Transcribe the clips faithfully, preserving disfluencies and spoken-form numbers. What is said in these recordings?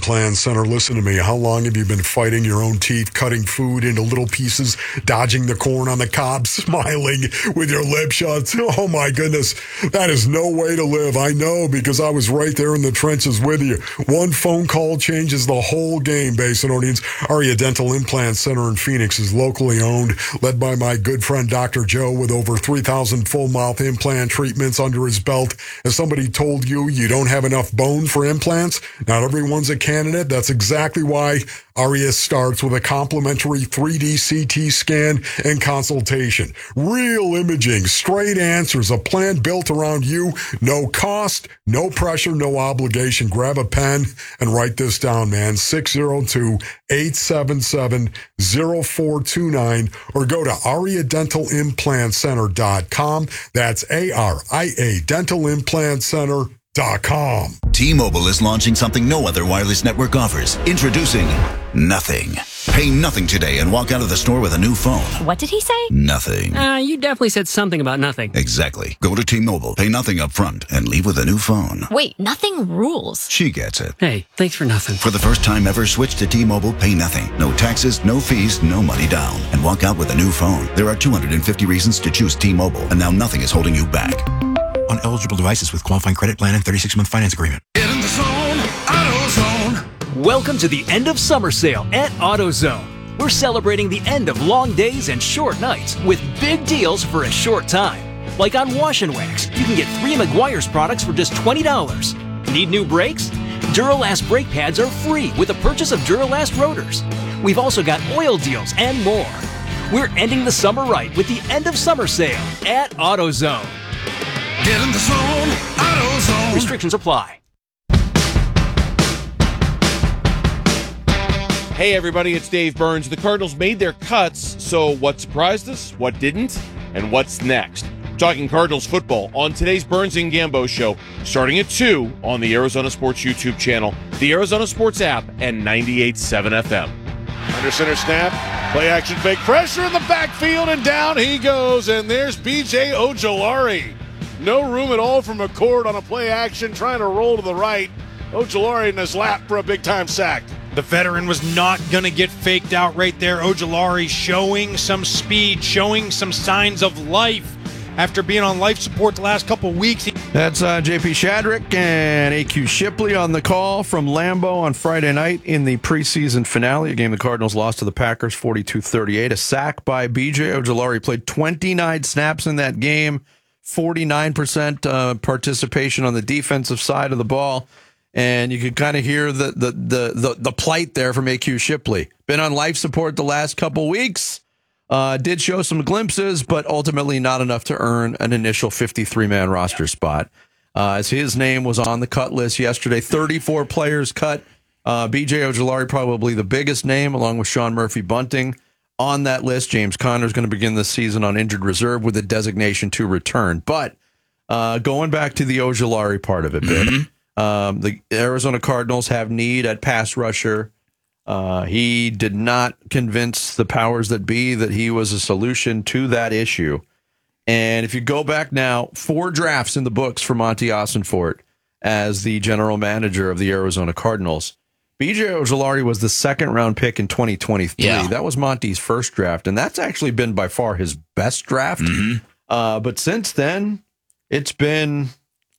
Implant Center. Listen to me. How long have you been fighting your own teeth, cutting food into little pieces, dodging the corn on the cob, smiling with your lips shut? Oh, my goodness. That is no way to live. I know, because I was right there in the trenches with you. One phone call changes the whole game, Basinonians. Aria Dental Implant Center in Phoenix is locally owned, led by my good friend Doctor Joe, with over three thousand full mouth implant treatments under his belt. As somebody told you you don't have enough bone for implants, not everyone's a candidate. That's exactly why Aria starts with a complimentary three D C T scan and consultation. Real imaging, straight answers, a plan built around you. No cost, no pressure, no obligation. Grab a pen and write this down, man. six oh two, eight seven seven, oh four two nine or go to aria dental implant center dot com. That's A R I A dental implant center dot com. T-Mobile is launching something no other wireless network offers. Introducing Nothing. Pay nothing today and walk out of the store with a new phone. What did he say? Nothing. Uh, you definitely said something about nothing. Exactly. Go to T-Mobile, pay nothing up front, and leave with a new phone. Wait, nothing rules. She gets it. Hey, thanks for nothing. For the first time ever, switch to T-Mobile, pay nothing. No taxes, no fees, no money down. And walk out with a new phone. There are two hundred fifty reasons to choose T-Mobile, and now nothing is holding you back. On eligible devices with qualifying credit plan and thirty-six month finance agreement. Get in the zone, AutoZone. Welcome to the end of summer sale at AutoZone. We're celebrating the end of long days and short nights with big deals for a short time. Like on Wash and Wax, you can get three Meguiar's products for just twenty dollars. Need new brakes? Duralast brake pads are free with the purchase of Duralast rotors. We've also got oil deals and more. We're ending the summer right with the end of summer sale at AutoZone. Get in the zone, AutoZone. Restrictions apply. Hey everybody, it's Dave Burns. The Cardinals made their cuts, so what surprised us, what didn't, and what's next? Talking Cardinals football on today's Burns and Gambo show, starting at two on the Arizona Sports YouTube channel, the Arizona Sports app, and ninety-eight point seven F M. Under center snap, play action fake, pressure in the backfield, and down he goes, and there's B J Ojulari. No room at all for McCord on a play action, trying to roll to the right. Ojulari in his lap for a big-time sack. The veteran was not going to get faked out right there. Ojulari showing some speed, showing some signs of life after being on life support the last couple of weeks. That's uh, J P Shadrick and A Q Shipley on the call from Lambeau on Friday night in the preseason finale, a game the Cardinals lost to the Packers forty-two thirty-eight. A sack by B J Ojulari. Played twenty-nine snaps in that game, forty-nine percent uh, participation on the defensive side of the ball. And you could kind of hear the, the the the the plight there from A Q Shipley. Been on life support the last couple weeks. Uh, did show some glimpses, but ultimately not enough to earn an initial fifty-three man roster spot. Uh, as his name was on the cut list yesterday, thirty-four players cut. Uh, B J Ojulari probably the biggest name, along with Sean Murphy-Bunting. On that list, James Conner is going to begin the season on injured reserve with a designation to return. But uh, going back to the Ojulari part of it, mm-hmm. Um, the Arizona Cardinals have need at pass rusher. Uh, he did not convince the powers that be that he was a solution to that issue. And if you go back now, four drafts in the books for Monty Ossenfort as the general manager of the Arizona Cardinals. B J Ojulari was the second round pick in twenty twenty-three. Yeah. That was Monty's first draft, and that's actually been by far his best draft. Mm-hmm. Uh, but since then, it's been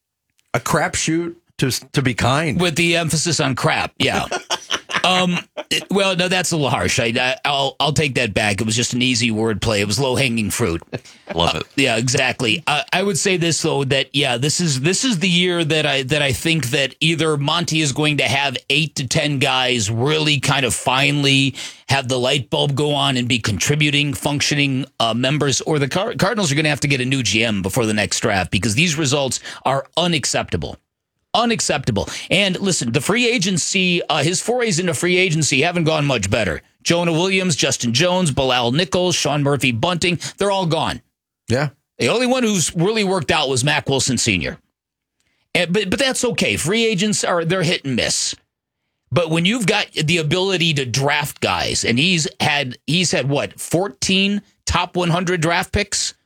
a crapshoot. To to be kind. With the emphasis on crap, yeah. um, it, well, no, that's a little harsh. I, I'll I'll take that back. It was just an easy wordplay. It was low hanging fruit. Love it. Uh, yeah, exactly. Uh, I would say this though, that yeah, this is this is the year that I that I think that either Monty is going to have eight to ten guys really kind of finally have the light bulb go on and be contributing, functioning uh, members, or the Car- Cardinals are going to have to get a new G M before the next draft because these results are unacceptable. Unacceptable. And listen, the free agency, uh, his forays into free agency haven't gone much better. Jonah Williams, Justin Jones, Bilal Nichols, Sean Murphy-Bunting, they're all gone. Yeah. The only one who's really worked out was Mack Wilson Senior And, but but that's okay. Free agents are they're hit and miss. But when you've got the ability to draft guys, and he's had he's had what, fourteen top one hundred draft picks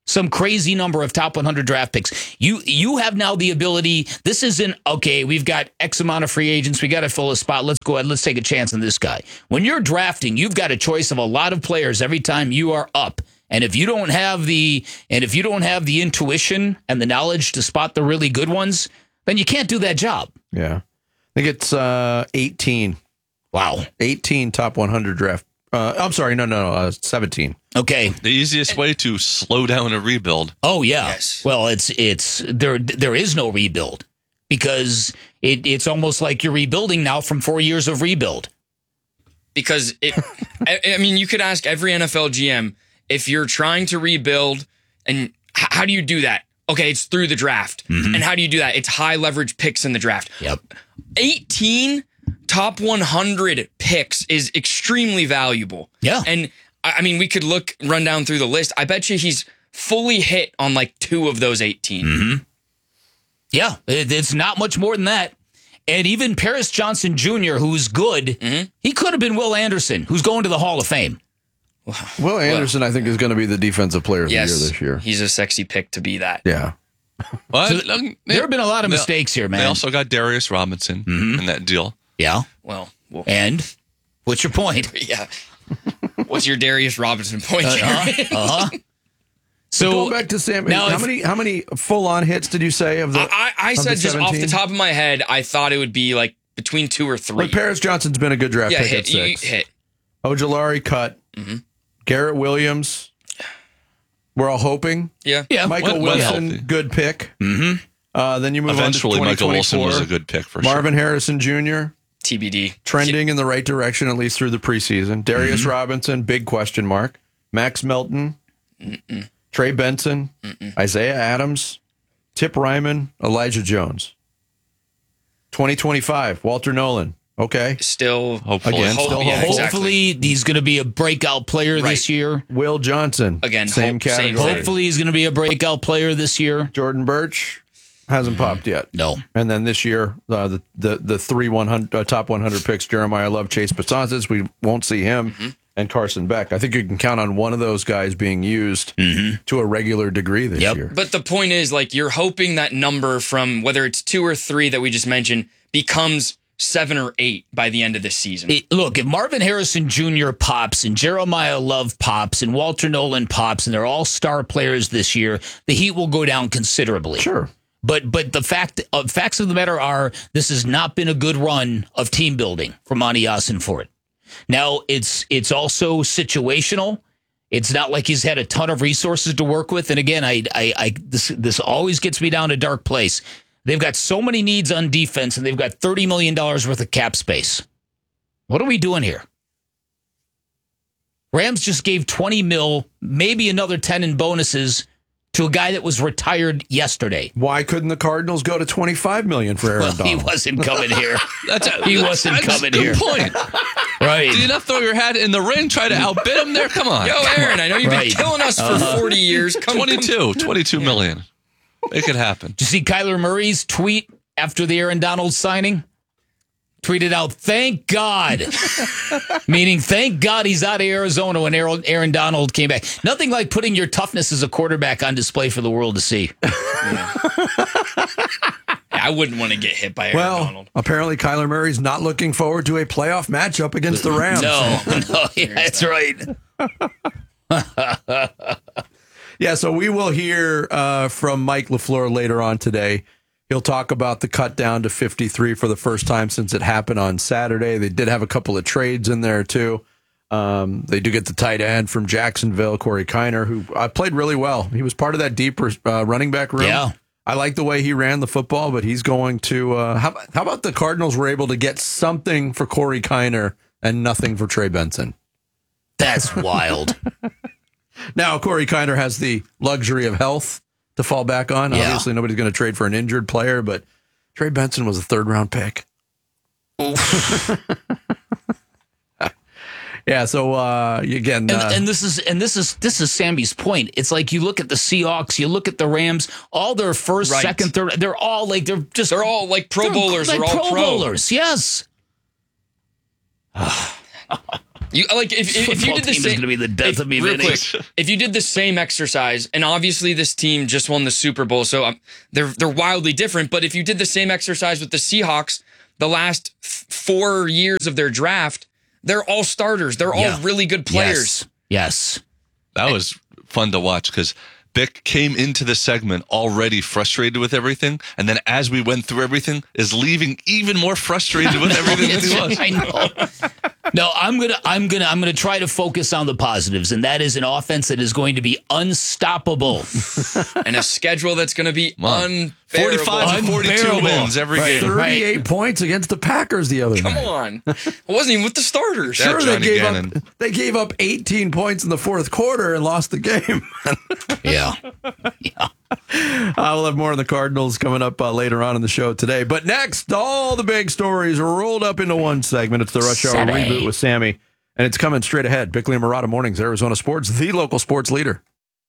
some crazy number of top one hundred draft picks. You you have now the ability. This isn't, okay, we've got X amount of free agents. We got to fill a spot. Let's go ahead. Let's take a chance on this guy. When you're drafting, you've got a choice of a lot of players every time you are up. And if you don't have the and if you don't have the intuition and the knowledge to spot the really good ones, then you can't do that job. Yeah. I think it's uh, eighteen. Wow. eighteen top one hundred draft. Uh, I'm sorry. No, no, no. Uh, seventeen. Okay. The easiest way to slow down a rebuild. Oh yeah. Yes. Well, it's it's there. There is no rebuild because it, it's almost like you're rebuilding now from four years of rebuild. Because it, I, I mean, you could ask every N F L G M if you're trying to rebuild, and h- how do you do that? Okay, it's through the draft, Mm-hmm. and how do you do that? It's high leverage picks in the draft. Yep. eighteen top one hundred picks is extremely valuable. Yeah. And I mean, we could look, run down through the list. I bet you he's fully hit on like two of those eighteen. Mm-hmm. Yeah, it, it's not much more than that. And even Paris Johnson Junior, who's good, mm-hmm. he could have been Will Anderson, who's going to the Hall of Fame. Will Anderson, well, I think, is going to be the defensive player of yes, the year this year. He's a sexy pick to be that. Yeah. Well, So um, there have been a lot of they- mistakes here, man. They also got Darius Robinson Mhm. in that deal. Yeah. Well, well And what's your point? yeah. What's your Darius Robinson point? Uh-huh. Jerry? uh-huh. So So go back to Sam. now how if- many how many full on hits did you say of the? I, I of the said just off the seventeen? top of my head, I thought it would be like between two or three. Like Paris Johnson's been a good draft yeah, pick hit, at you, six. hit. Ojulari cut. Mm-hmm. Garrett Williams. We're all hoping. Yeah. Yeah. Michael When- when Wilson, healthy. good pick. Mm-hmm. Uh, then you move Eventually, on to Michael Wilson was a twenty twenty-four. good pick for Marvin sure. Harrison Junior T B D. trending in the right direction at least through the preseason. Darius Mm-hmm. Robinson, big question mark. Max Melton, Mm-mm. Trey Benson, Mm-mm. Isaiah Adams, Tip Ryman, Elijah Jones. twenty twenty-five, Walter Nolan. Okay. Still, Hopefully. Again, Hope- still yeah, hopeful. Hopefully, he's going to be a breakout player Right. this year. Will Johnson. Again, same hope- same category. thing. Hopefully, he's going to be a breakout player this year. Jordan Birch hasn't popped yet. No. And then this year, uh, the, the the three one hundred uh, top one hundred picks: Jeremiah Love, Chase Pasanzas. We won't see him, Mm-hmm. and Carson Beck. I think you can count on one of those guys being used to a regular degree this Yep. year. But the point is, like, you're hoping that number from whether it's two or three that we just mentioned becomes seven or eight by the end of this season. It- look, if Marvin Harrison Junior pops and Jeremiah Love pops and Walter Nolan pops and they're all star players this year, the Heat will go down considerably. Sure. But but the fact uh, facts of the matter are this has not been a good run of team building for Monty Ossenfort. Now it's it's also situational. It's not like he's had a ton of resources to work with. And again, I I, I this this always gets me down a dark place. They've got so many needs on defense, and they've got thirty million dollars worth of cap space. What are we doing here? Rams just gave twenty mil, maybe another ten in bonuses to a guy that was retired yesterday. Why couldn't the Cardinals go to twenty-five million dollars for Aaron Well, he Donald? wasn't coming here. That's a, He that's- wasn't that's coming a good here. point. Right. Do you not throw your hat in the ring, try to outbid him there? Come on. Yo, Aaron, I know you've Right. been killing us for Uh-huh. forty years. Come, twenty-two, twenty-two million. Make it happen. Did you see Kyler Murray's tweet after the Aaron Donald signing? Tweeted out, thank God. Meaning, thank God he's out of Arizona when Aaron, Aaron Donald came back. Nothing like putting your toughness as a quarterback on display for the world to see. I wouldn't want to get hit by Aaron Well, Donald. apparently Kyler Murray's not looking forward to a playoff matchup against the Rams. No, no, yeah, that's right. Yeah, so we will hear uh, from Mike LaFleur later on today. He'll talk about the cut down to fifty-three for the first time since it happened on Saturday. They did have a couple of trades in there, too. Um, they do get the tight end from Jacksonville, Corey Kiner, who uh, played really well. He was part of that deeper uh, running back room. Yeah. I like the way he ran the football, but he's going to uh, how, how about the Cardinals were able to get something for Corey Kiner and nothing for Trey Benson? That's wild. Now, Corey Kiner has the luxury of health to fall back on. Yeah. Obviously, nobody's going to trade for an injured player, but Trey Benson was a third round pick. Yeah, so uh, again, And, uh, and this is and this is this is Sammy's point. It's like you look at the Seahawks, you look at the Rams, all their first, Right. second, third, they're all like they're just They're all like Pro they're Bowlers. like They're all Pro pro. Bowlers. Yes. You like if, if, if you did the team same, is going to be the death if, of me, real Vinny. quick, if you did the same exercise, and obviously this team just won the Super Bowl, so um, they're they're wildly different. But if you did the same exercise with the Seahawks, the last f- four years of their draft, they're all starters. They're all Yeah. really good players. Yes. yes. That was fun to watch because Bick came into the segment already frustrated with everything, and then as we went through everything, is leaving even more frustrated with everything that he was. I know. No, I'm gonna, I'm gonna, I'm gonna try to focus on the positives, and that is an offense that is going to be unstoppable, and a schedule that's going to be unbearable. forty-five to forty-two wins every right. game. thirty-eight Right. points against the Packers the other Come night. on, it wasn't even with the starters. Sure, they Johnny gave Gannon. up. They gave up eighteen points in the fourth quarter and lost the game. yeah, yeah. Uh, we'll have more on the Cardinals coming up uh, later on in the show today. But next, all the big stories rolled up into one segment. It's the Rush Hour Sammy. Reboot with Sammy, and it's coming straight ahead. Bickley and Murata Mornings, Arizona Sports, the local sports leader.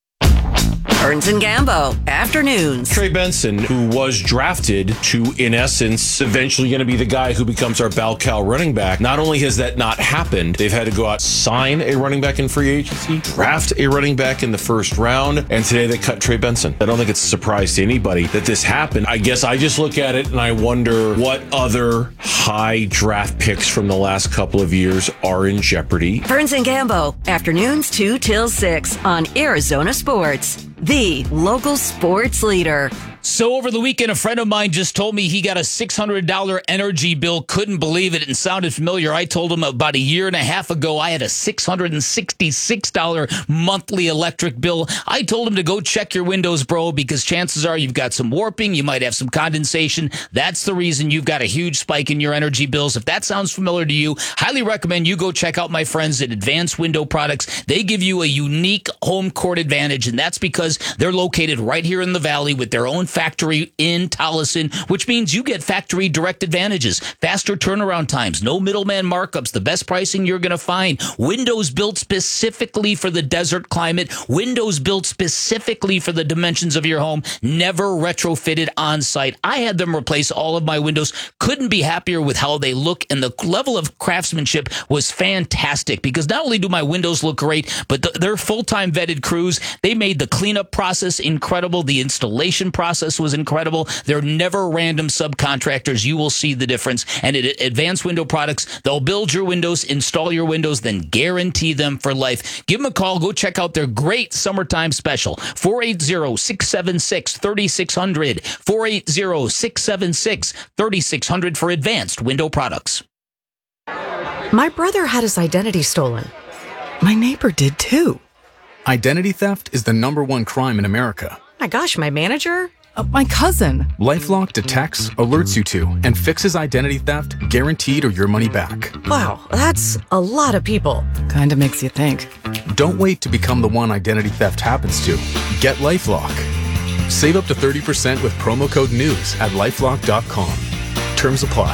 Burns and Gambo, afternoons. Trey Benson, who was drafted to, in essence, eventually going to be the guy who becomes our bell cow running back. Not only has that not happened, they've had to go out, sign a running back in free agency, draft a running back in the first round, and today they cut Trey Benson. I don't think it's a surprise to anybody that this happened. I guess I just look at it and I wonder what other high draft picks from the last couple of years are in jeopardy. Burns and Gambo, afternoons two till six on Arizona Sports, the local sports leader. So over the weekend, a friend of mine just told me he got a six hundred dollars energy bill. Couldn't believe it and sounded familiar. I told him about a year and a half ago I had a six hundred sixty-six dollars monthly electric bill. I told him to go check your windows, bro, because chances are you've got some warping. You might have some condensation. That's the reason you've got a huge spike in your energy bills. If that sounds familiar to you, highly recommend you go check out my friends at Advanced Window Products. They give you a unique home court advantage, and that's because they're located right here in the Valley with their own factory in Tolleson, which means you get factory direct advantages, faster turnaround times, no middleman markups, the best pricing you're going to find. Windows built specifically for the desert climate, windows built specifically for the dimensions of your home, never retrofitted on site. I had them replace all of my windows. Couldn't be happier with how they look, and the level of craftsmanship was fantastic because not only do my windows look great, but the, they're full-time vetted crews. They made the cleanup process incredible. The installation process was incredible. They're never random subcontractors. You will see the difference. And at Advanced Window Products, they'll build your windows, install your windows, then guarantee them for life. Give them a call. Go check out their great summertime special. four eight zero, six seven six, three six zero zero. four eight zero, six seven six, three six zero zero for Advanced Window Products. My brother had his identity stolen. My neighbor did too. Identity theft is the number one crime in America. My gosh, my manager? Uh, my cousin. LifeLock detects, alerts you to, and fixes identity theft guaranteed or your money back. Wow, that's a lot of people. Kinda makes you think. Don't wait to become the one identity theft happens to. Get LifeLock. Save up to thirty percent with promo code NEWS at lifelock dot com. Terms apply.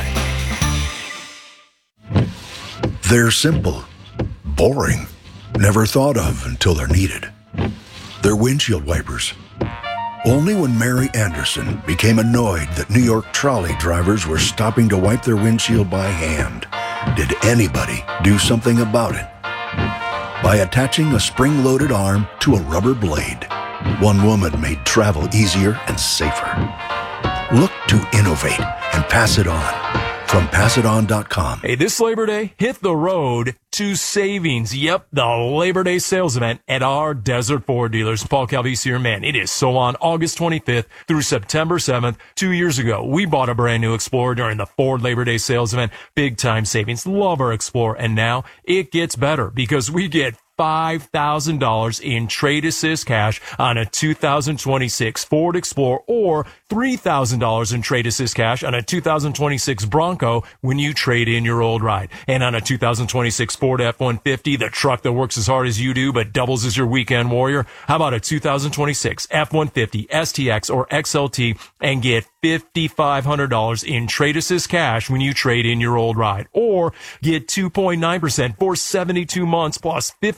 They're simple, boring, never thought of until they're needed. They're windshield wipers. Only when Mary Anderson became annoyed that New York trolley drivers were stopping to wipe their windshield by hand did anybody do something about it. By attaching a spring-loaded arm to a rubber blade, one woman made travel easier and safer. Look to innovate and pass it on. From pass it on dot com. Hey, this Labor Day, hit the road to savings. Yep, the Labor Day sales event at our Desert Ford dealers. Paul Calvisi here, man. It is so on August twenty-fifth through September seventh. Two years ago, we bought a brand new Explorer during the Ford Labor Day sales event. Big time savings. Love our Explorer. And now it gets better because we get five thousand dollars in trade assist cash on a two thousand twenty-six Ford Explorer or three thousand dollars in trade assist cash on a two thousand twenty-six Bronco when you trade in your old ride. And on a two thousand twenty-six Ford F one fifty, the truck that works as hard as you do but doubles as your weekend warrior. How about a two thousand twenty-six F one fifty, S T X, or X L T and get five thousand five hundred dollars in trade assist cash when you trade in your old ride? Or get two point nine percent for seventy-two months plus fifteen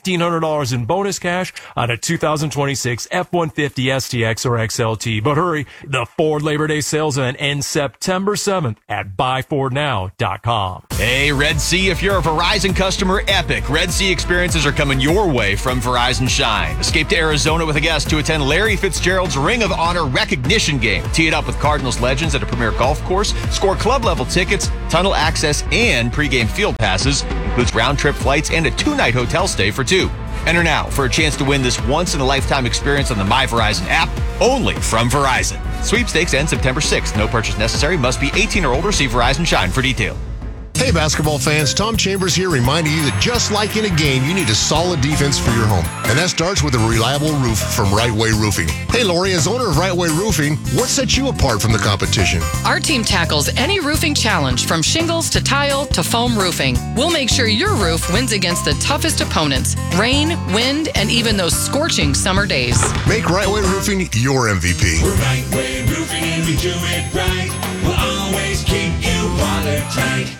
fifteen hundred dollars in bonus cash on a two thousand twenty-six F one fifty S T X or X L T. But hurry, the Ford Labor Day sales event ends September seventh at buy ford now dot com. Hey, Red Sea, if you're a Verizon customer, epic Red Sea experiences are coming your way from Verizon Shine. Escape to Arizona with a guest to attend Larry Fitzgerald's Ring of Honor recognition game. Tee it up with Cardinals legends at a premier golf course. Score club-level tickets, tunnel access, and pregame field passes. Includes round-trip flights and a two-night hotel stay for two. Enter now for a chance to win this once-in-a-lifetime experience on the My Verizon app, only from Verizon. Sweepstakes ends September sixth. No purchase necessary. Must be eighteen or older. See Verizon Shine for detail. Hey, basketball fans, Tom Chambers here reminding you that just like in a game, you need a solid defense for your home. And that starts with a reliable roof from Right Way Roofing. Hey, Lori, as owner of Right Way Roofing, what sets you apart from the competition? Our team tackles any roofing challenge, from shingles to tile to foam roofing. We'll make sure your roof wins against the toughest opponents, rain, wind, and even those scorching summer days. Make Right Way Roofing your M V P. We're Right Way Roofing and we do it right. We'll always keep you watertight.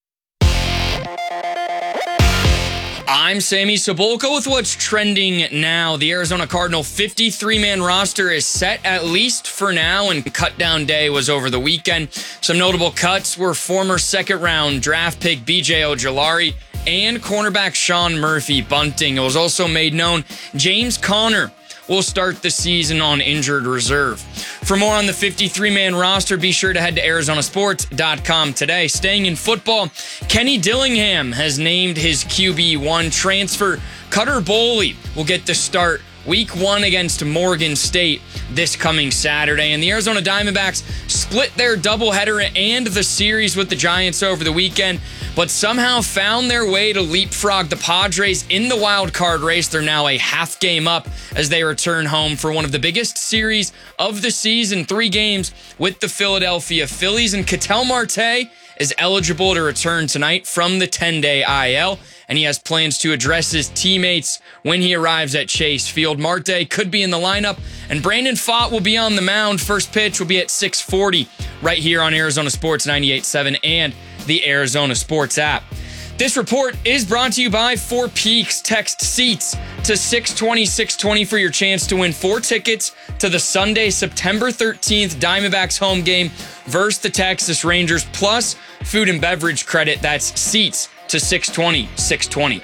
I'm Sammy Cebulka with what's trending now. The Arizona Cardinal fifty-three man roster is set, at least for now, and cut-down day was over the weekend. Some notable cuts were former second-round draft pick B J Ojulari and cornerback Sean Murphy Bunting. It was also made known James Conner will start the season on injured reserve. For more on the fifty-three man roster, be sure to head to arizona sports dot com today. Staying in football, Kenny Dillingham has named his Q B one transfer. Cutter Boley will get the start week one against Morgan State this coming Saturday. And the Arizona Diamondbacks split their doubleheader and the series with the Giants over the weekend, but somehow found their way to leapfrog the Padres in the wild card race. They're now a half game up as they return home for one of the biggest series of the season, three games with the Philadelphia Phillies. And Ketel Marte is eligible to return tonight from the ten-day I L, and he has plans to address his teammates when he arrives at Chase Field. Marte could be in the lineup, and Brandon Pfaadt will be on the mound. First pitch will be at six forty right here on Arizona Sports ninety-eight point seven and the Arizona Sports app. This report is brought to you by Four Peaks. Text SEATS to six twenty, six twenty for your chance to win four tickets to the Sunday, September thirteenth Diamondbacks home game versus the Texas Rangers, plus food and beverage credit. That's SEATS to six twenty, six twenty.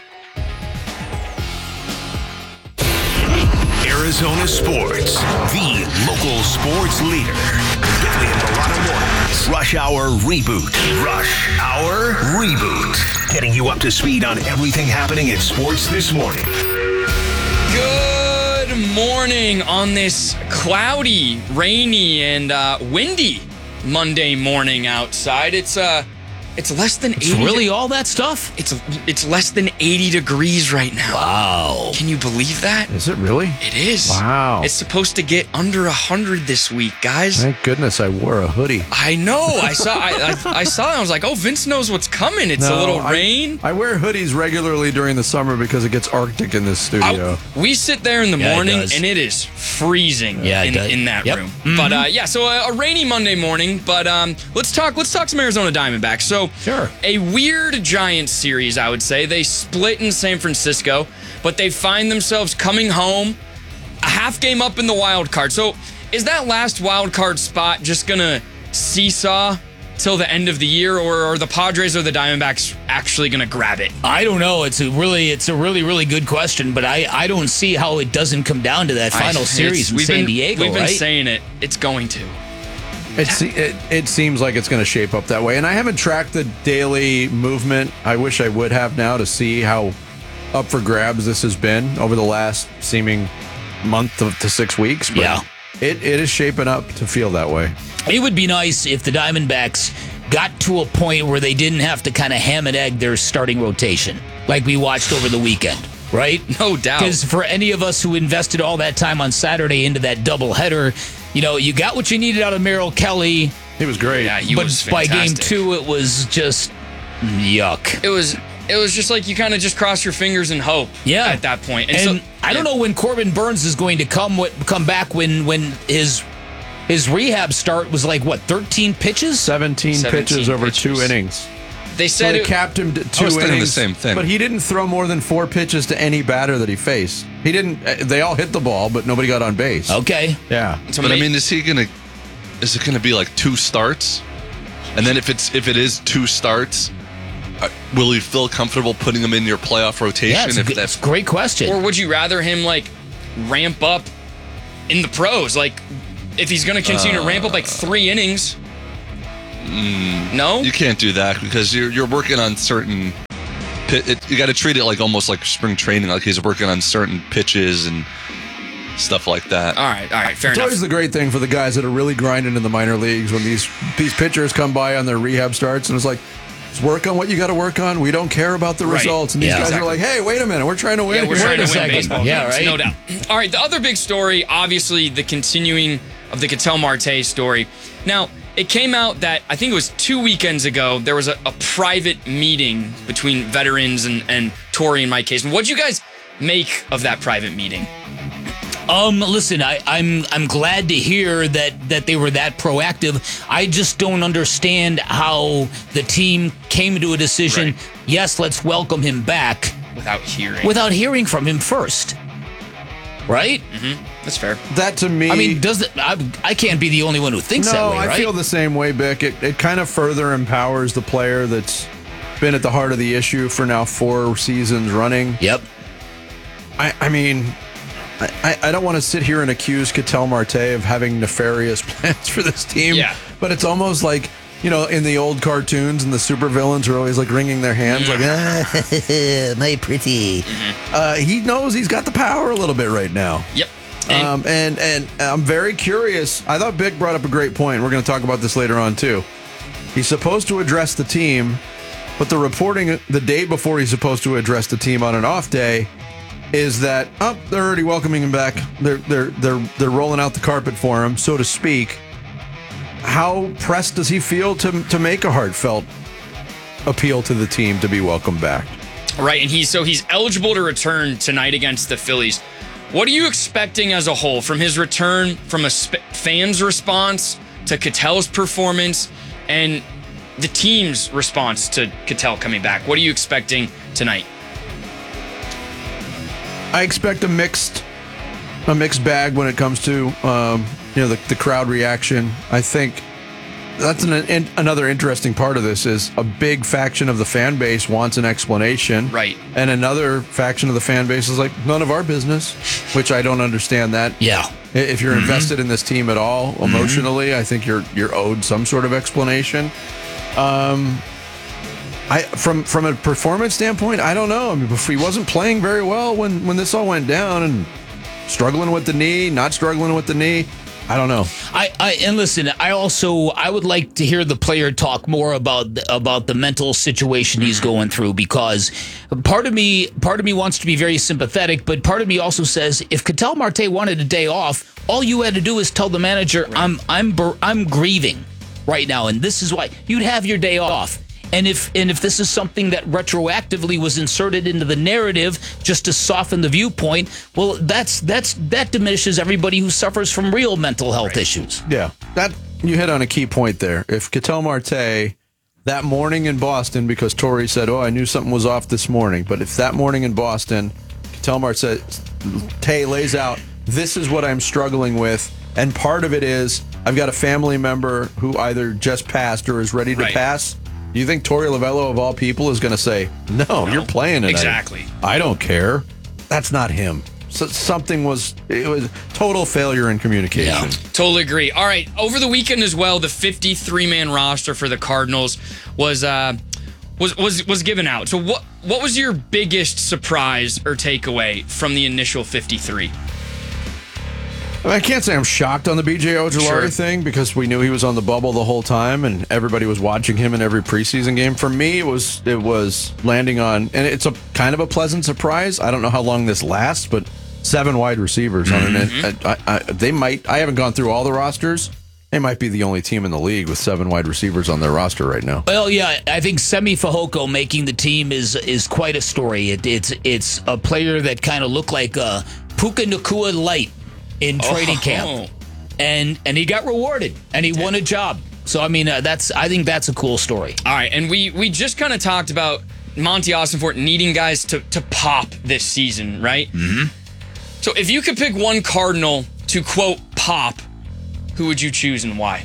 Arizona Sports, the local sports leader. Billy and Milano Mornings. Rush Hour Reboot. Rush Hour Reboot. Getting you up to speed on everything happening in sports this morning. Good morning on this cloudy, rainy, and uh, windy Monday morning outside. It's uh, it's less than eighty. It's really all that stuff? It's it's less than eighty degrees right now. Wow. Can you believe that? Is it really? It is. Wow. It's supposed to get under one hundred this week, guys. Thank goodness I wore a hoodie. I know. I saw I, I, I saw it. I was like, oh, Vince knows what's coming. It's no, a little I, rain. I wear hoodies regularly during the summer because it gets Arctic in this studio. I, we sit there in the yeah, morning, it and it is freezing yeah, in, in that yep. room. Mm-hmm. But, uh, yeah, so a, a rainy Monday morning. But um, let's talk Let's talk some Arizona Diamondbacks. So sure. a weird Giants series, I would say. They split in San Francisco, but they find themselves coming home a half game up in the wild card. So is that last wild card spot just going to seesaw till the end of the year, or are the Padres or the Diamondbacks actually going to grab it? I don't know. It's a really, it's a really, really good question, but I, I don't see how it doesn't come down to that final I, series in San been, Diego. We've been right? saying it. It's going to. It's, it, it seems like it's going to shape up that way. And I haven't tracked the daily movement. I wish I would have now to see how up for grabs this has been over the last seeming month to, to six weeks. But yeah. It, it is shaping up to feel that way. It would be nice if the Diamondbacks got to a point where they didn't have to kind of ham and egg their starting rotation like we watched over the weekend, right? No doubt. Because for any of us who invested all that time on Saturday into that doubleheader, you know, you got what you needed out of Merrill Kelly. He was great. Yeah, he but was by fantastic. game two, it was just yuck. It was it was just like you kind of just cross your fingers and hope. Yeah. At that point. And, And, and so, I don't yeah. know when Corbin Burns is going to come come back when when his his rehab start was like, what, thirteen pitches? seventeen, seventeen pitches over pitches. two innings. They So said they it, capped him to two I was thinking the innings, same thing. but he didn't throw more than four pitches to any batter that he faced. He didn't. uh, They all hit the ball, but nobody got on base. Okay. Yeah. But I mean, is he gonna? Is it gonna be like two starts? And then if it's if it is two starts, uh, will you feel comfortable putting him in your playoff rotation? Yeah, it's a if good- that's it's a great question. Or would you rather him like ramp up in the pros? Like if he's going to continue Uh, to ramp up like three innings. Mm, no, you can't do that because you're you're working on certain. Pit, it, you got to treat it like almost like spring training, like he's working on certain pitches and stuff like that. All right, all right, fair It's enough. always the great thing for the guys that are really grinding in the minor leagues when these these pitchers come by on their rehab starts and it's like, just work on what you got to work on. We don't care about the Right. results. And these Yeah, guys exactly. are like, hey, wait a minute, we're trying to win. Yeah, we're here." trying to win baseball Yeah, games, right. no doubt. All right, the other big story, obviously, the continuing of the Ketel Marte story. Now, it came out that I think it was two weekends ago, there was a, a private meeting between veterans and, and Torrey and Mike Caseman. What'd you guys make of that private meeting? Um, listen, I, I'm I'm glad to hear that that they were that proactive. I just don't understand how the team came to a decision. Right. Yes, let's welcome him back Without hearing. without hearing from him first. Right? Mm-hmm. That's fair. That to me, I mean, does it? I, I can't be the only one who thinks no, that way, I right? feel the same way, Bick. It, it kind of further empowers the player that's been at the heart of the issue for now four seasons running. Yep. I, I mean, I, I don't want to sit here and accuse Ketel Marte of having nefarious plans for this team. Yeah. But it's almost like, you know, in the old cartoons and the supervillains are always like wringing their hands like, ah, my pretty. Uh, he knows he's got the power a little bit right now. Yep. And, um, and and I'm very curious. I thought Bick brought up a great point. We're going to talk about this later on too. He's supposed to address the team, but the reporting the day before he's supposed to address the team on an off day is that oh, they're already welcoming him back. They're they're they're they're rolling out the carpet for him, so to speak. How pressed does he feel to to make a heartfelt appeal to the team to be welcomed back? Right, and he's so he's eligible to return tonight against the Phillies. What are you expecting as a whole from his return, from a sp- fan's response to Ketel's performance, and the team's response to Ketel coming back? What are you expecting tonight? I expect a mixed a mixed bag when it comes to um, you know the, the crowd reaction. I think that's an, an, another interesting part of this is a big faction of the fan base wants an explanation, right? And another faction of the fan base is like none of our business, which I don't understand that. Yeah, if you're Mm-hmm. invested in this team at all emotionally, mm-hmm. I think you're you're owed some sort of explanation. Um, I from from a performance standpoint, I don't know. I mean, if he wasn't playing very well when when this all went down and struggling with the knee, not struggling with the knee. I don't know. I, I and listen, I also I would like to hear the player talk more about about the mental situation he's going through, because part of me part of me wants to be very sympathetic, but part of me also says if Ketel Marte wanted a day off, all you had to do is tell the manager, right. I'm I'm I'm grieving right now, and this is why you'd have your day off. And if and if this is something that retroactively was inserted into the narrative just to soften the viewpoint, well, that's that's that diminishes everybody who suffers from real mental health right. issues. Yeah, that you hit on a key point there. If Ketel Marte that morning in Boston, because Torrey said, "Oh, I knew something was off this morning," but if that morning in Boston, Ketel Marte lays out, "This is what I'm struggling with," and part of it is I've got a family member who either just passed or is ready to right. pass. Do you think Torey Lovello, of all people, is going to say, no, no, you're playing tonight? Exactly. I don't care. That's not him. So something was, it was total failure in communication. Yeah, totally agree. All right, over the weekend as well, the fifty-three man roster for the Cardinals was uh, was was was given out. So what what was your biggest surprise or takeaway from the initial fifty-three? I, mean, I can't say I'm shocked on the B J Ojulari Sure. thing because we knew he was on the bubble the whole time and everybody was watching him in every preseason game. For me, it was it was landing on, and it's a kind of a pleasant surprise. I don't know how long this lasts, but seven wide receivers on Mm-hmm. an. I, I, they might. I haven't gone through all the rosters. They might be the only team in the league with seven wide receivers on their roster right now. Well, yeah, I think Semi Fehoko making the team is is quite a story. It, it's it's a player that kind of looked like a Puka Nacua light in training Oh. camp, and and he got rewarded, and he won a job. So, I mean, uh, that's I think that's a cool story. All right, and we we just kind of talked about Monty Austinfort needing guys to, to pop this season, right? Mm-hmm. So if you could pick one Cardinal to, quote, pop, who would you choose and why?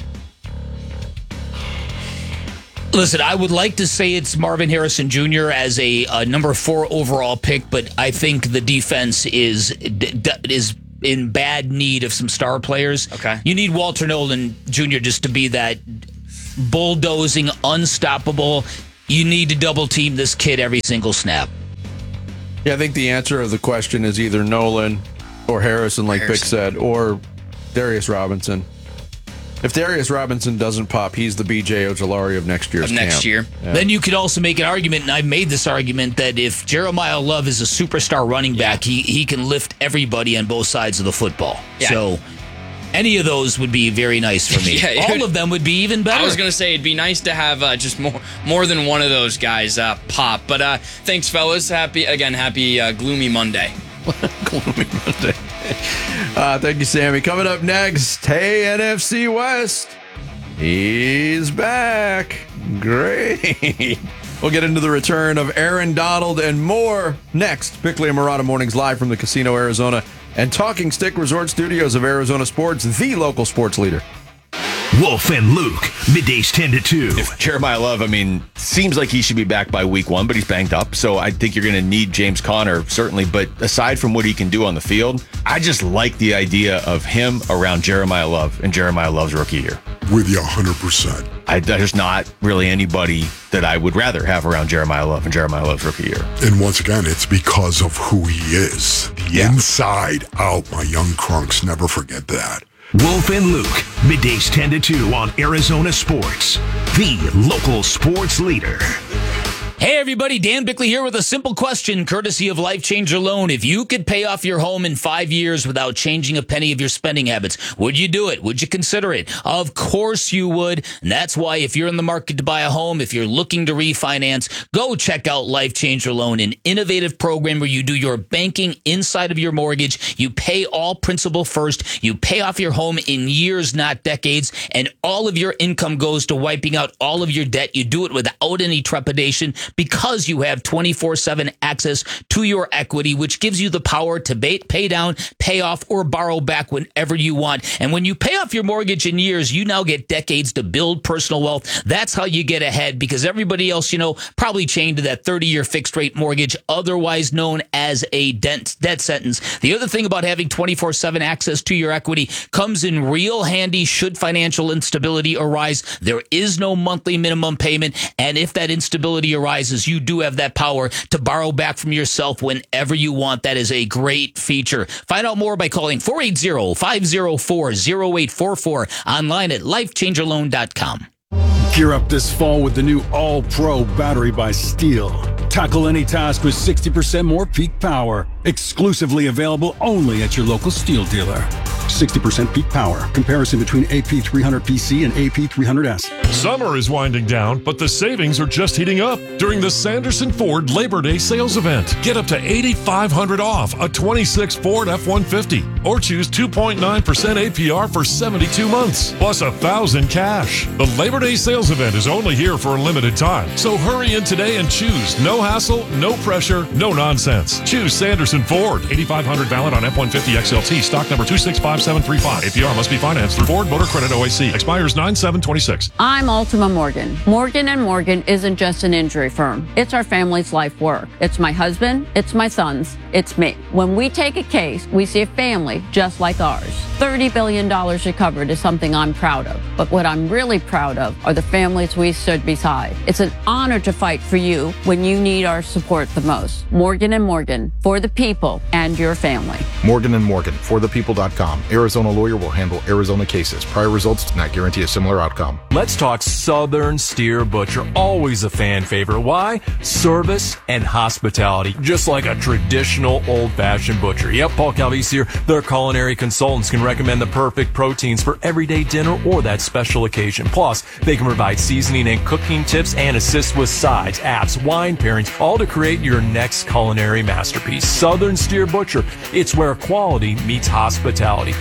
Listen, I would like to say it's Marvin Harrison Junior as a, a number four overall pick, but I think the defense is is in bad need of some star players. Okay. You need Walter Nolan Junior just to be that bulldozing, unstoppable. You need to double team this kid every single snap. Yeah, I think the answer of the question is either Nolan or Harrison, like Harrison. Vic said, or Darius Robinson. If Darius Robinson doesn't pop, he's the B J Ojulari of next year's Of next camp. year. Yeah. Then you could also make an argument, and I've made this argument, that if Jeremiah Love is a superstar running back, he, he can lift everybody on both sides of the football. Yeah. So any of those would be very nice for me. Yeah, it All would- of them would be even better. I was going to say it'd be nice to have uh, just more more than one of those guys uh, pop. But uh, thanks, fellas. Happy, again, happy uh, Gloomy Monday. Gloomy Monday. Uh, thank you, Sammy. Coming up next, hey, N F C West. He's back. Great. We'll get into the return of Aaron Donald and more next. Bickley and Murata Mornings live from the Casino Arizona and Talking Stick Resort Studios of Arizona Sports, the local sports leader. Wolf and Luke, middays ten to two. If Jeremiah Love, I mean, seems like he should be back by week one, but he's banged up. So I think you're going to need James Conner, certainly. But aside from what he can do on the field, I just like the idea of him around Jeremiah Love and Jeremiah Love's rookie year. With you one hundred percent. I, there's not really anybody that I would rather have around Jeremiah Love and Jeremiah Love's rookie year. And once again, it's because of who he is. The Yeah. inside out, my young crunks. Never forget that. Wolf and Luke, middays ten to two on Arizona Sports, the local sports leader. Hey everybody, Dan Bickley here with a simple question, courtesy of Life Changer Loan. If you could pay off your home in five years without changing a penny of your spending habits, would you do it? Would you consider it? Of course you would. And that's why if you're in the market to buy a home, if you're looking to refinance, go check out Life Changer Loan, an innovative program where you do your banking inside of your mortgage. You pay all principal first. You pay off your home in years, not decades. And all of your income goes to wiping out all of your debt. You do it without any trepidation, because you have twenty-four seven access to your equity, which gives you the power to pay, pay down, pay off, or borrow back whenever you want. And when you pay off your mortgage in years, you now get decades to build personal wealth. That's how you get ahead, because everybody else, you know, probably chained to that thirty-year fixed rate mortgage, otherwise known as a debt, debt sentence. The other thing about having twenty-four seven access to your equity comes in real handy should financial instability arise. There is no monthly minimum payment, and if that instability arises, you do have that power to borrow back from yourself whenever you want. That is a great feature. Find out more by calling four eight zero, five zero four, zero eight four four, online at life changer loan dot com. Gear up this fall with the new All-Pro battery by Steel. Tackle any task with sixty percent more peak power. Exclusively available only at your local Steel dealer. sixty percent peak power. Comparison between A P three hundred P C and A P three hundred S. Summer is winding down, but the savings are just heating up during the Sanderson Ford Labor Day sales event. Get up to eight thousand five hundred dollars off a twenty-six Ford F one fifty or choose two point nine percent A P R for seventy-two months, plus one thousand dollars cash. The Labor Day sales event is only here for a limited time, so hurry in today and choose. No hassle, no pressure, no nonsense. Choose Sanderson Ford. eight thousand five hundred dollars valid on F one fifty X L T. Stock number two six five seven three five. A P R must be financed through Ford Motor Credit O A C. Expires nine seven twenty-six. I'm Ultima Morgan. Morgan and Morgan isn't just an injury firm. It's our family's life work. It's my husband, it's my sons, it's me. When we take a case, we see a family just like ours. thirty billion dollars recovered is something I'm proud of. But what I'm really proud of are the families we stood beside. It's an honor to fight for you when you need our support the most. Morgan and Morgan, for the people and your family. Morgan and Morgan, for the people dot com. Arizona lawyer will handle Arizona cases. Prior results do not guarantee a similar outcome. Let's talk Southern Steer Butcher. Always a fan favorite. Why? Service and hospitality. Just like a traditional old-fashioned butcher. Yep, Paul Calvise here. Their culinary consultants can recommend the perfect proteins for everyday dinner or that special occasion. Plus, they can provide seasoning and cooking tips and assist with sides, apps, wine pairings, all to create your next culinary masterpiece. Southern Steer Butcher. It's where quality meets hospitality.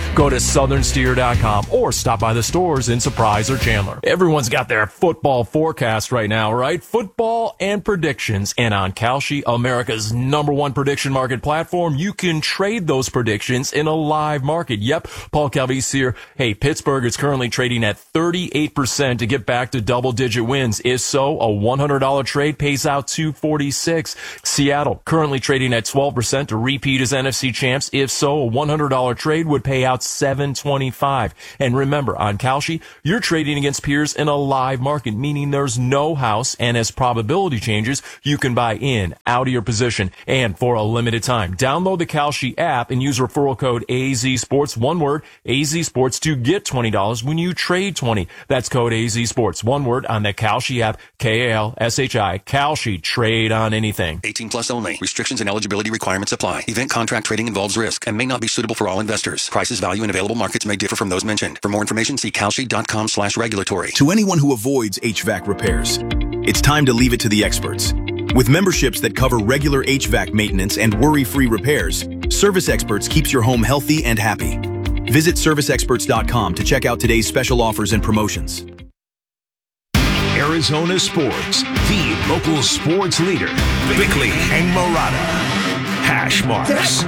Go to southern steer dot com or stop by the stores in Surprise or Chandler. Everyone's got their football forecast right now, right? Football and predictions. And on Kalshi, America's number one prediction market platform, you can trade those predictions in a live market. Yep, Paul Calvisi here. Hey, Pittsburgh is currently trading at thirty-eight percent to get back to double-digit wins. If so, a one hundred dollars trade pays out two forty-six. Seattle currently trading at twelve percent to repeat as N F C champs. If so, a one hundred dollars trade would pay out seven twenty-five. And remember, on Kalshi, you're trading against peers in a live market, meaning there's no house, and as probability changes, you can buy in, out of your position, and for a limited time. Download the Kalshi app and use referral code A Z Sports, one word, A Z Sports, to get twenty dollars when you trade twenty. That's code A Z Sports, one word, on the Kalshi app, K A L S H I, Kalshi, trade on anything. eighteen plus only. Restrictions and eligibility requirements apply. Event contract trading involves risk and may not be suitable for all investors. Prices, value, and available markets may differ from those mentioned. For more information, see kalshi.com slash regulatory. To anyone who avoids H V A C repairs, it's time to leave it to the experts. With memberships that cover regular H V A C maintenance and worry-free repairs, Service Experts keeps your home healthy and happy. Visit service experts dot com to check out today's special offers and promotions. Arizona Sports, the local sports leader. Bickley and Murata. Hash marks.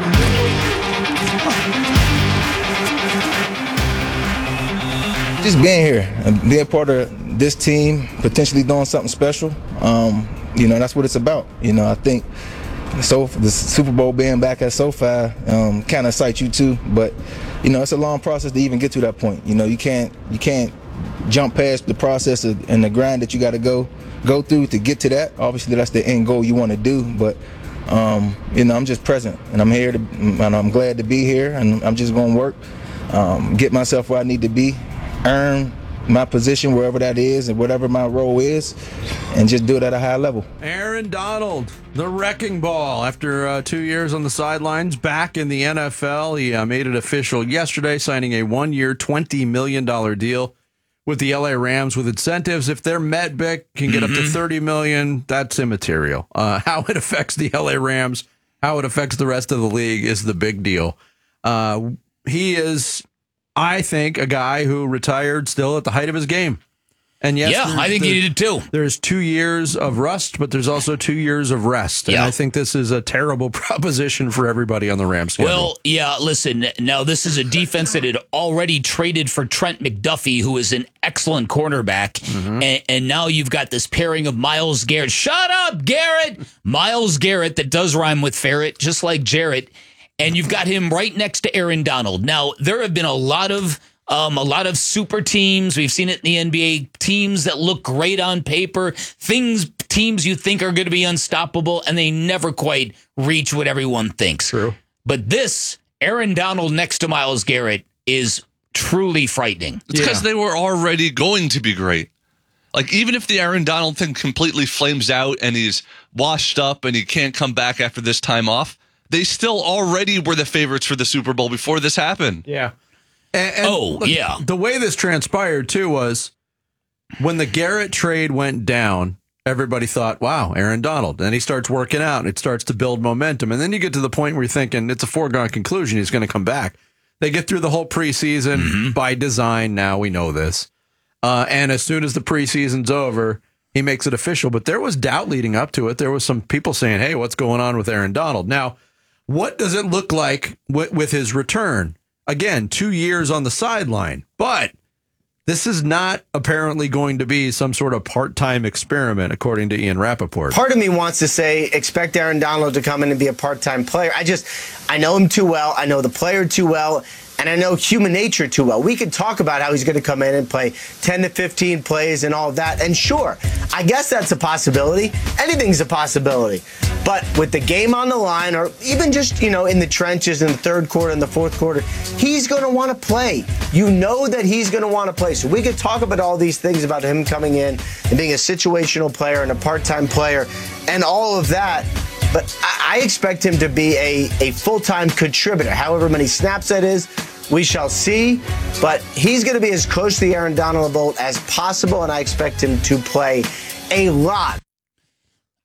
Just being here and being part of this team, potentially doing something special, um, you know, that's what it's about. You know, I think so the Super Bowl being back at SoFi um, kind of excites you too, but you know, it's a long process to even get to that point. You know, you can't you can't jump past the process of, and the grind that you got to go go through to get to that. Obviously, that's the end goal you want to do, but um, you know, I'm just present, and I'm here to, and I'm glad to be here, and I'm just going to work, um, get myself where I need to be, earn my position wherever that is and whatever my role is, and just do it at a high level. Aaron Donald, the wrecking ball, after uh, two years on the sidelines, back in the N F L. He uh, made it official yesterday, signing a one-year, twenty million dollars deal with the L A Rams with incentives. If they're met, Bick, can get mm-hmm. up to thirty million dollars. That's immaterial. Uh, how it affects the L A Rams, how it affects the rest of the league is the big deal. Uh, he is, I think, a guy who retired still at the height of his game. And yes, yeah, I think he did too. There's two years of rust, but there's also two years of rest. And yeah. I think this is a terrible proposition for everybody on the Rams schedule. Well, yeah, listen, now this is a defense that had already traded for Trent McDuffie, who is an excellent cornerback. Mm-hmm. And, and now you've got this pairing of Myles Garrett. Shut up, Garrett! Myles Garrett, that does rhyme with ferret, just like Jarrett. And you've got him right next to Aaron Donald. Now, there have been a lot of Um, a lot of super teams. We've seen it in the N B A. Teams that look great on paper. Things, teams you think are going to be unstoppable, and they never quite reach what everyone thinks. True. But this, Aaron Donald next to Myles Garrett, is truly frightening. It's because yeah. they were already going to be great. Like, even if the Aaron Donald thing completely flames out and he's washed up and he can't come back after this time off, they still already were the favorites for the Super Bowl before this happened. Yeah. And, and oh, look, yeah. The way this transpired, too, was when the Garrett trade went down, everybody thought, wow, Aaron Donald. Then he starts working out, and it starts to build momentum. And then you get to the point where you're thinking it's a foregone conclusion he's going to come back. They get through the whole preseason mm-hmm. by design. Now we know this. Uh, and as soon as the preseason's over, he makes it official. But there was doubt leading up to it. There was some people saying, hey, what's going on with Aaron Donald? Now, what does it look like with, with his return? Again, two years on the sideline, but this is not apparently going to be some sort of part-time experiment, according to Ian Rappaport. Part of me wants to say, expect Aaron Donald to come in and be a part-time player. I just, I know him too well. I know the player too well. And I know human nature too well. We could talk about how he's going to come in and play ten to fifteen plays and all of that. And sure, I guess that's a possibility. Anything's a possibility. But with the game on the line, or even just, you know, in the trenches in the third quarter and the fourth quarter, he's going to want to play. You know that he's going to want to play. So we could talk about all these things about him coming in and being a situational player and a part-time player and all of that. But I expect him to be a, a full-time contributor. However many snaps that is, we shall see. But he's going to be as close to the Aaron Donald boat as possible, and I expect him to play a lot.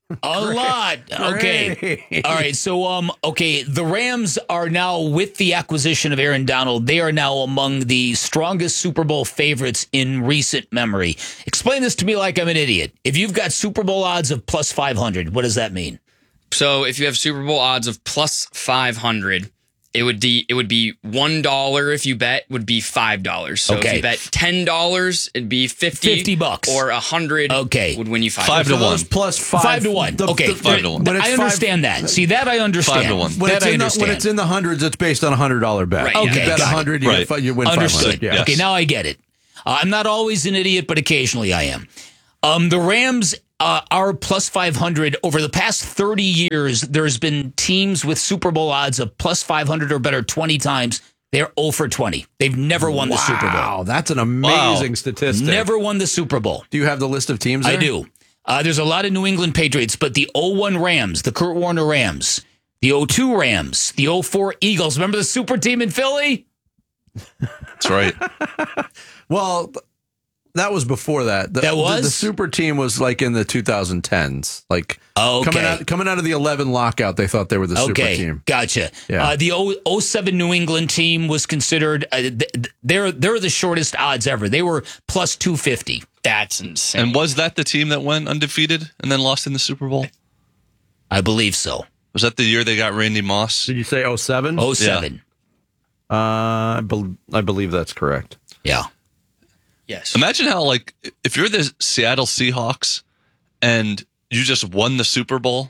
A lot. Okay. All right. So, um, okay, the Rams are now, with the acquisition of Aaron Donald, they are now among the strongest Super Bowl favorites in recent memory. Explain this to me like I'm an idiot. If you've got Super Bowl odds of plus five hundred, what does that mean? So if you have Super Bowl odds of plus five hundred, it would be it would be one dollar if you bet would be five dollars. So Okay. if you bet ten dollars, it'd be fifty, fifty bucks, or a hundred. Okay. would win you five. Five to dollars. one. Plus five. Five to one. The- okay. the- five to one. When it's I understand five- that. See, that I understand. Five to one. When That it's, I in the, understand. when it's in the hundreds, it's based on a hundred dollar bet. Right, You okay, bet a got it. hundred, you, Right. get, you win Understood. five hundred. Yes. Okay, now I get it. Uh, I'm not always an idiot, but occasionally I am. Um, the Rams uh, are plus five hundred. Over the past thirty years, there's been teams with Super Bowl odds of plus five hundred or better twenty times. They're zero for twenty. They've never won the Super Bowl. Wow, that's an amazing statistic. Never won the Super Bowl. Do you have the list of teams I there? do. Uh, there's a lot of New England Patriots, but the oh one Rams, the Kurt Warner Rams, the oh two Rams, the oh four Eagles. Remember the super team in Philly? That's right. Well, that was before that. The, That the- was? the, super team was like in the twenty tens. Like Oh, okay. coming out coming out of the eleven lockout, they thought they were the super Okay, team. gotcha. Yeah. Uh, the oh seven New England team was considered, uh, th- th- they're they're the shortest odds ever. They were plus two fifty. That's insane. And was that the team that went undefeated and then lost in the Super Bowl? I believe so. Was that the year they got Randy Moss? Did you say oh seven? oh seven. Uh, I, bel I believe that's correct. Yeah. Yes. Imagine how, like, if you're the Seattle Seahawks and you just won the Super Bowl.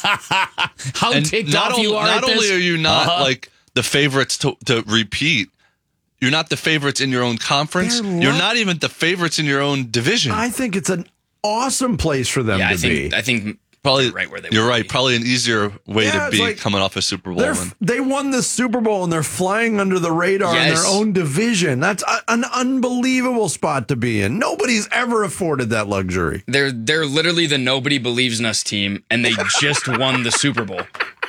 How and ticked not off you only, are Not at only this? are you not, Uh-huh. like, the favorites to, to repeat, you're not the favorites in your own conference. They're You're lo- not even the favorites in your own division. I think it's an awesome place for them yeah, to I think be. I think Probably right where they You're wanna right. be. Probably an easier way Yeah, to it's be like- coming off a Super Bowl They're, win. they won the Super Bowl and they're flying under the radar in Yes. their own division. That's a, an unbelievable spot to be in. Nobody's ever afforded that luxury. They're they're literally the nobody believes in us team, and they just won the Super Bowl.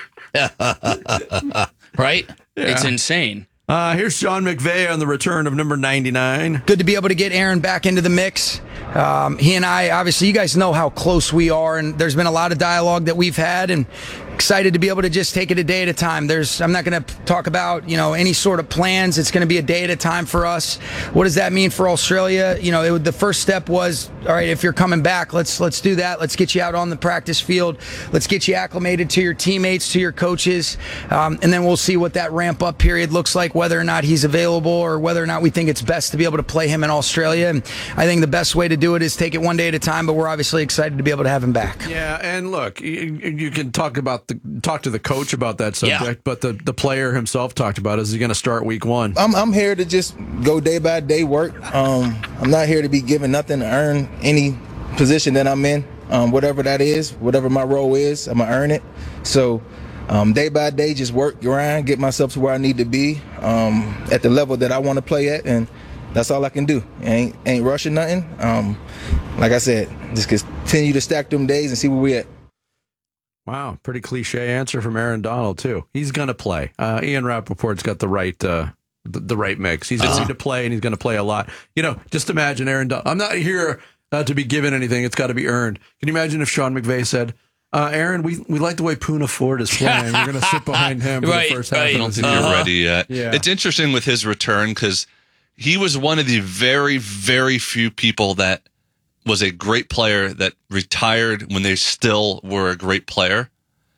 Right? It's insane. Uh, here's Sean McVay on the return of number ninety-nine. Good to be able to get Aaron back into the mix. Um, he and I, obviously, you guys know how close we are, and there's been a lot of dialogue that we've had, and excited to be able to just take it a day at a time. There's, I'm not going to talk about, you know, any sort of plans. It's going to be a day at a time for us. What does that mean for Australia? You know, it, would- the first step was, all right, if you're coming back, let's let's do that. Let's get you out on the practice field. Let's get you acclimated to your teammates, to your coaches, um, and then we'll see what that ramp up period looks like, whether or not he's available or whether or not we think it's best to be able to play him in Australia. And I think the best way to do it is take it one day at a time, but we're obviously excited to be able to have him back. Yeah, and look, you, you can talk about the talk to the coach about that subject, Yeah. but the, the player himself talked about, is he going to start week one? I'm I'm here to just go day by day work. Um, I'm not here to be given nothing to earn any position that I'm in, um, whatever that is, whatever my role is, I'm gonna earn it. So um, day by day, just work, grind, get myself to where I need to be um, at the level that I want to play at, and that's all I can do. Ain't ain't rushing nothing. Um, like I said, just continue to stack them days and see where we at. Wow, pretty cliche answer from Aaron Donald too. He's going to play. Uh, Ian Rappaport's got the right uh, the, the right mix. He's Uh-huh. going to play, and he's going to play a lot. You know, just imagine Aaron Donald. I'm not here uh, to be given anything. It's got to be earned. Can you imagine if Sean McVay said, uh, "Aaron, we, we like the way Poona Ford is playing. We're going to sit behind him for Right, the first half right. of I don't the think season." you're ready yet. Yeah. It's interesting with his return because he was one of the very, very few people that was a great player that retired when they still were a great player.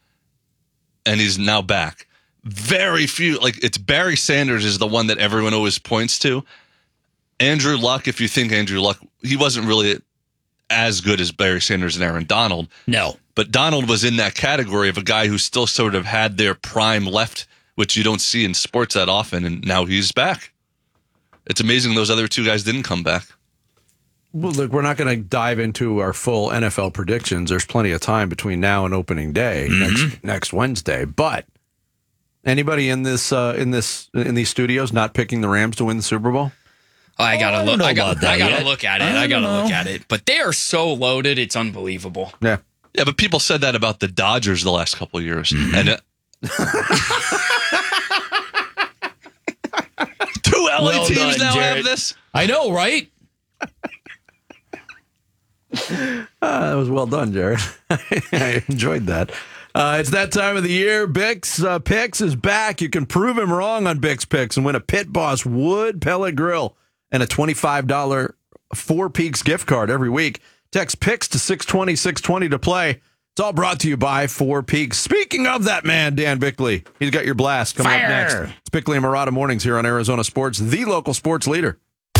And he's now back. Very few, like it's Barry Sanders is the one that everyone always points to. Andrew Luck, if you think Andrew Luck, he wasn't really as good as Barry Sanders and Aaron Donald. No. But Donald was in that category of a guy who still sort of had their prime left, which you don't see in sports that often, and now he's back. It's amazing those other two guys didn't come back. Well, look, we're not going to dive into our full N F L predictions. There's plenty of time between now and opening day next next Wednesday. But anybody in this uh, in this in these studios not picking the Rams to win the Super Bowl? I gotta Oh, I don't look. know I, got, about that I gotta yet. look at it. I I, gotta don't look know. at it. But they are so loaded. It's unbelievable. Yeah. Yeah, but people said that about the Dodgers the last couple of years. And uh, two L A Well teams done, now Jared. have this. I know, right? Uh, that was well done, Jared. I enjoyed that. Uh, it's that time of the year. Bix uh, Picks is back. You can prove him wrong on Bix Picks and win a Pit Boss wood pellet grill and a twenty-five dollars Four Peaks gift card every week. Text Picks to six twenty, six twenty to play. It's all brought to you by Four Peaks. Speaking of that man, Dan Bickley, he's got your blast coming Fire. up next. It's Bickley and Murata Mornings here on Arizona Sports, the local sports leader.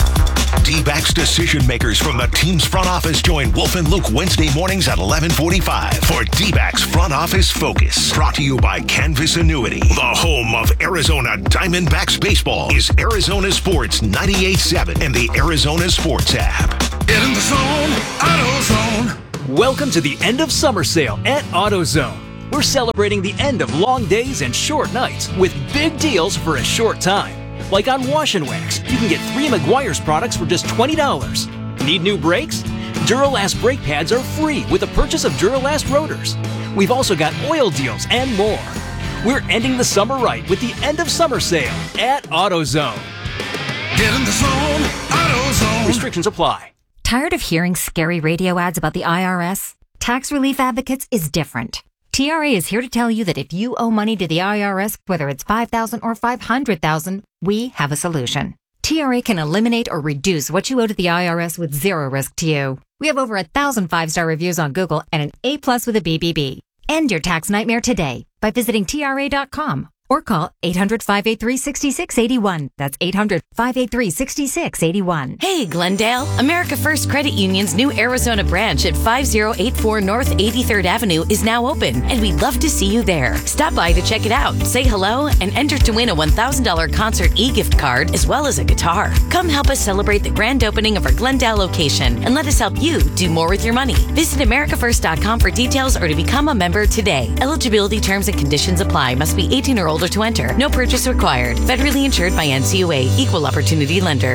D-backs decision makers from the team's front office join Wolf and Luke Wednesday mornings at eleven forty-five for D-backs Front Office Focus. Brought to you by Canvas Annuity. The home of Arizona Diamondbacks baseball is Arizona Sports ninety-eight point seven and the Arizona Sports app. Get in the zone, AutoZone. Welcome to the end of summer sale at AutoZone. We're celebrating the end of long days and short nights with big deals for a short time. Like on Wash and Wax, you can get three Meguiar's products for just twenty dollars. Need new brakes? Duralast brake pads are free with the purchase of Duralast rotors. We've also got oil deals and more. We're ending the summer right with the end of summer sale at AutoZone. Get in the zone, AutoZone. Restrictions apply. Tired of hearing scary radio ads about the I R S? Tax Relief Advocates is different. T R A is here to tell you that if you owe money to the I R S, whether it's five thousand dollars or five hundred thousand dollars, we have a solution. T R A can eliminate or reduce what you owe to the I R S with zero risk to you. We have over a thousand five-star reviews on Google and an A plus with a B B B. End your tax nightmare today by visiting T R A dot com or call eight hundred, five eight three, six six eight one. That's eight hundred, five eight three, six six eight one. Hey, Glendale. America First Credit Union's new Arizona branch at five oh eight four North eighty-third Avenue is now open, and we'd love to see you there. Stop by to check it out, say hello, and enter to win a one thousand dollars concert e-gift card as well as a guitar. Come help us celebrate the grand opening of our Glendale location, and let us help you do more with your money. Visit america first dot com for details or to become a member today. Eligibility terms and conditions apply. Must be eighteen or older to enter. No purchase required. Federally insured by N C U A. Equal opportunity lender.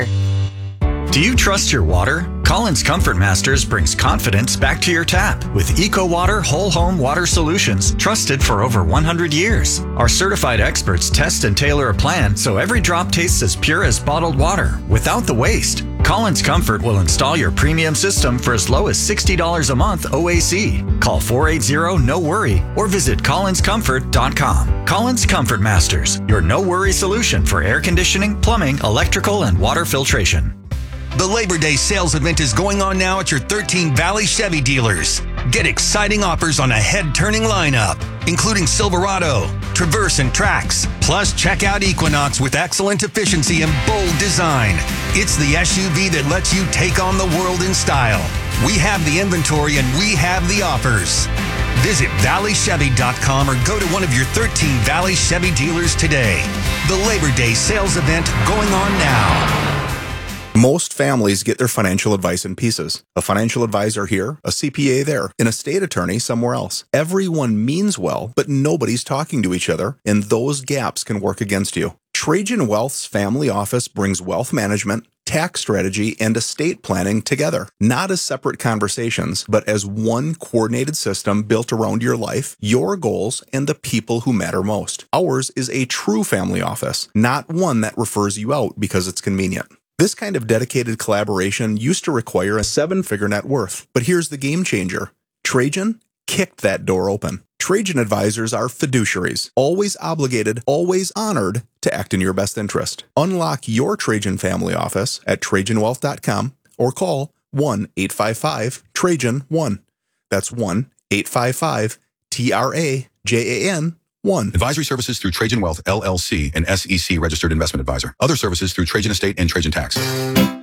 Do you trust your water? Collins Comfort Masters brings confidence back to your tap with EcoWater Whole Home Water Solutions, trusted for over one hundred years. Our certified experts test and tailor a plan so every drop tastes as pure as bottled water without the waste. Collins Comfort will install your premium system for as low as sixty dollars a month O A C. Call four eight zero, no worry or visit collins comfort dot com. Collins Comfort Masters, your no-worry solution for air conditioning, plumbing, electrical, and water filtration. The Labor Day sales event is going on now at your thirteen Valley Chevy dealers. Get exciting offers on a head-turning lineup, including Silverado, Traverse, and Trax. Plus, check out Equinox with excellent efficiency and bold design. It's the S U V that lets you take on the world in style. We have the inventory and we have the offers. Visit valley chevy dot com or go to one of your thirteen Valley Chevy dealers today. The Labor Day sales event going on now. Most families get their financial advice in pieces. A financial advisor here, a C P A there, an estate attorney somewhere else. Everyone means well, but nobody's talking to each other, and those gaps can work against you. Trajan Wealth's family office brings wealth management, tax strategy, and estate planning together, not as separate conversations, but as one coordinated system built around your life, your goals, and the people who matter most. Ours is a true family office, not one that refers you out because it's convenient. This kind of dedicated collaboration used to require a seven-figure net worth, but here's the game changer. Trajan kicked that door open. Trajan advisors are fiduciaries, always obligated, always honored to act in your best interest. Unlock your Trajan family office at trajan wealth dot com or call one eight five five Trajan one. That's one eight five five T R A J A N one. Advisory services through Trajan Wealth, L L C, an S E C registered investment advisor. Other services through Trajan Estate and Trajan Tax.